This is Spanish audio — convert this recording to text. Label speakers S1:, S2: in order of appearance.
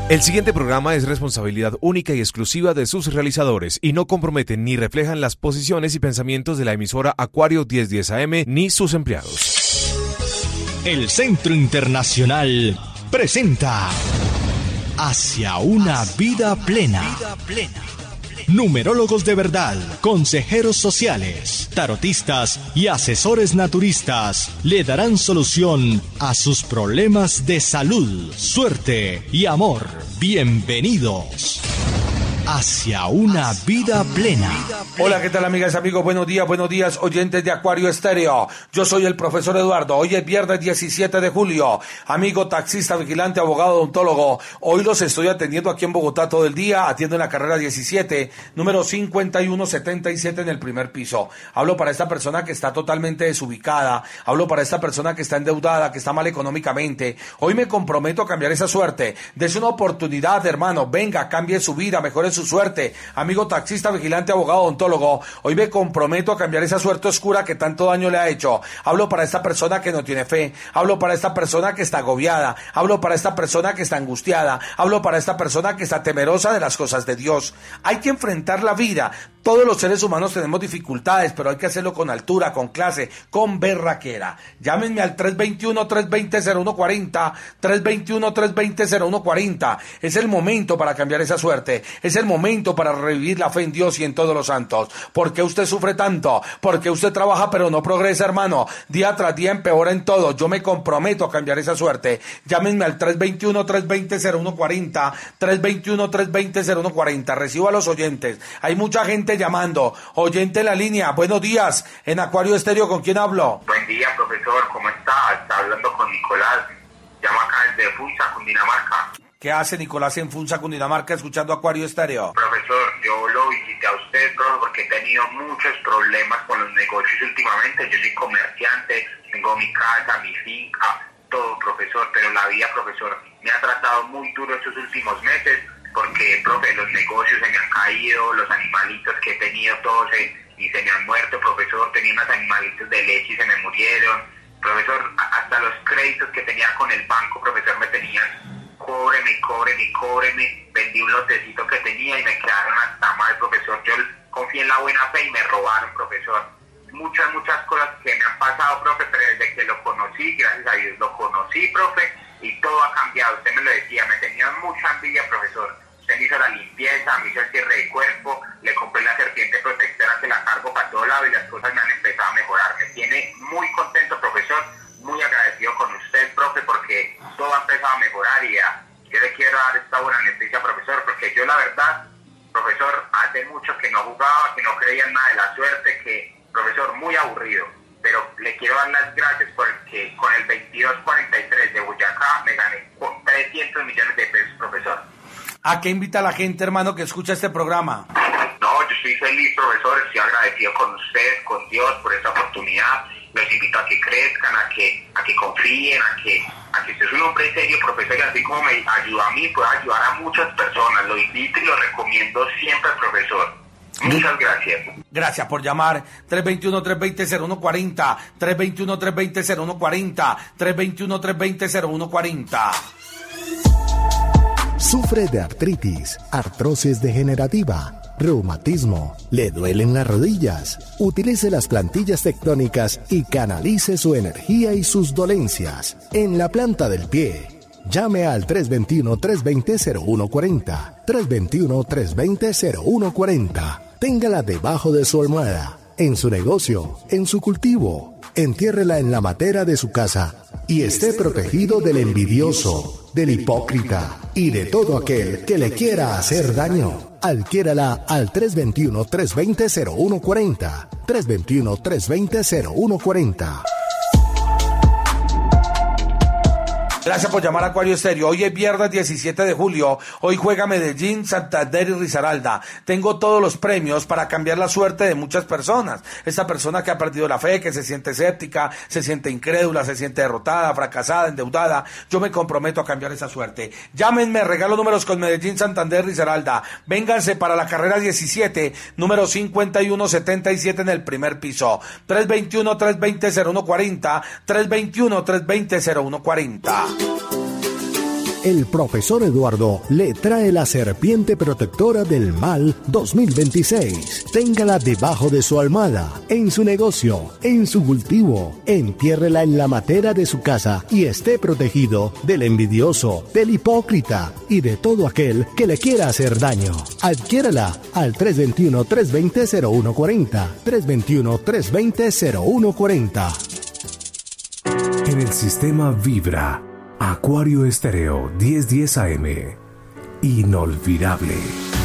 S1: El siguiente programa es responsabilidad única y exclusiva de sus realizadores y no comprometen ni reflejan las posiciones y pensamientos de la emisora Acuario 1010 AM ni sus empleados.
S2: El Centro Internacional presenta Hacia una vida plena. Numerólogos de verdad, consejeros sociales, tarotistas y asesores naturistas le darán solución a sus problemas de salud, suerte y amor. Bienvenidos hacia una vida plena.
S3: Hola, ¿qué tal, amigas y amigos? Buenos días, oyentes de Acuario Estéreo. Yo soy el profesor Eduardo. Hoy es viernes 17 de julio. Amigo taxista, vigilante, abogado, odontólogo. Hoy los estoy atendiendo aquí en Bogotá todo el día. Atiendo en la carrera 17, número 5177 en el primer piso. Hablo para esta persona que está totalmente desubicada. Hablo para esta persona que está endeudada, que está mal económicamente. Hoy me comprometo a cambiar esa suerte. Dese una oportunidad, hermano. Venga, cambie su vida, mejore su suerte. Amigo taxista, vigilante, abogado, odontólogo, hoy me comprometo a cambiar esa suerte oscura que tanto daño le ha hecho. Hablo para esta persona que no tiene fe. Hablo para esta persona que está agobiada. Hablo para esta persona que está angustiada. Hablo para esta persona que está temerosa de las cosas de Dios. Hay que enfrentar la vida. Todos los seres humanos tenemos dificultades, pero hay que hacerlo con altura, con clase, con berraquera. Llámenme al 321-320-0140, 321-320-0140. Es el momento para cambiar esa suerte. Es el momento para revivir la fe en Dios y en todos los santos. ¿Por qué usted sufre tanto? ¿Por qué usted trabaja pero no progresa, hermano? Día tras día empeora en todo. Yo me comprometo a cambiar esa suerte. Llámenme al 321-320-0140, 321-320-0140. Recibo a los oyentes. Hay mucha gente llamando. Oyente en la línea. Buenos días. En Acuario Estéreo, ¿con quién hablo?
S4: Buen día, profesor. ¿Cómo está? Está hablando con Nicolás. Llamo acá desde Funza, Cundinamarca.
S3: ¿Qué hace Nicolás en Funza, Cundinamarca, escuchando Acuario Estéreo?
S4: Profesor, yo lo visité a usted, profe, porque he tenido muchos problemas con los negocios últimamente. Yo soy comerciante, tengo mi casa, mi finca, todo, profesor, pero la vida, profesor, me ha tratado muy duro estos últimos meses porque, profe, los negocios se me han caído, los animalitos que he tenido todos se me han muerto, profesor. Tenía unos animalitos de leche y se me murieron. Profesor, hasta los créditos que tenía con el banco, profesor, me tenían cóbreme, vendí un lotecito que tenía y me quedaron hasta mal, profesor. Yo confié en la buena fe y me robaron, profesor. Muchas cosas que me han pasado, profe, pero desde que lo conocí, gracias a Dios, lo conocí, profe, y todo ha cambiado. Usted me lo decía, me tenía mucha envidia, profesor. Usted me hizo la limpieza, me hizo el cierre de cuerpo, le compré la serpiente protectora que la cargo para todo lado y las cosas me han empezado a mejorar. Me tiene muy contento, profesor, muy agradecido con usted, profe, porque todo ha empezado a mejorar y yo le quiero dar esta buena noticia, profesor, porque yo la verdad, profesor, hace mucho que no jugaba, que no creía en nada de la suerte, que, profesor, muy aburrido, pero le quiero dar las gracias porque con el 2243 de Boyacá me gané 300 millones de pesos, profesor.
S3: ¿A qué invita a la gente, hermano, que escucha este programa?
S4: No, yo estoy feliz, profesor, estoy agradecido con usted, con Dios, por esta oportunidad. Los invito a que crezcan, a que confíen, a que usted es un hombre serio, profesor, y así como me ayudó a mí, puede ayudar a muchas personas. Lo invito y lo recomiendo siempre, profesor. Muchas gracias.
S3: Gracias por llamar. 321-320-0140, 321-320-0140, 321-320-0140.
S5: Sufre de artritis, artrosis degenerativa, reumatismo, le duelen las rodillas. Utilice las plantillas tectónicas y canalice su energía y sus dolencias en la planta del pie. Llame al 321-320-0140, 321-320-0140. Téngala debajo de su almohada, en su negocio, en su cultivo. Entiérrela en la matera de su casa y esté protegido del envidioso, del hipócrita y de todo aquel que le quiera hacer daño. Adquiérala al 321-320-0140, 321-320-0140.
S3: Gracias por llamar a Acuario Estéreo. Hoy es viernes 17 de julio. Hoy juega Medellín, Santander y Risaralda. Tengo todos los premios para cambiar la suerte de muchas personas. Esta persona que ha perdido la fe, que se siente escéptica, se siente incrédula, se siente derrotada, fracasada, endeudada. Yo me comprometo a cambiar esa suerte. Llámenme, regalo números con Medellín, Santander y Risaralda. Vénganse para la carrera 17, número 5177 en el primer piso. 321-320-0140, 321-320-0140.
S5: el profesor Eduardo le trae la serpiente protectora del mal 2026. Téngala debajo de su almohada, en su negocio, en su cultivo. Entiérrela en la matera de su casa y esté protegido del envidioso, del hipócrita y de todo aquel que le quiera hacer daño. Adquiérala al 321-320-0140. 321-320-0140.
S6: En el sistema vibra Acuario Estéreo 1010 AM. Inolvidable.